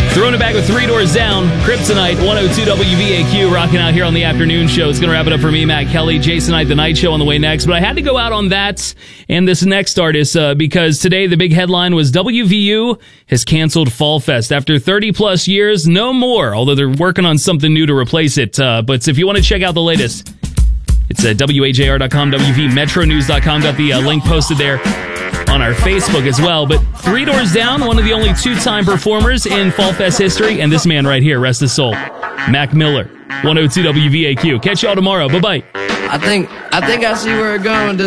Throwing it back with Three Doors Down, Kryptonite, 102 WVAQ, rocking out here on the afternoon show. It's going to wrap it up for me, Matt Kelly. Jason Knight, The Night Show on the way next. But I had to go out on that and this next artist because today the big headline was WVU has canceled Fall Fest. After 30-plus years, no more, although they're working on something new to replace it. But if you want to check out the latest, it's at WAJR.com, WVMetroNews.com. Got the link posted there on our Facebook as well. But Three Doors Down, one of the only two-time performers in Fall Fest history, and this man right here, rest his soul, Mac Miller, 102 WVAQ. Catch y'all tomorrow. Bye-bye. I think I see where it's going with this.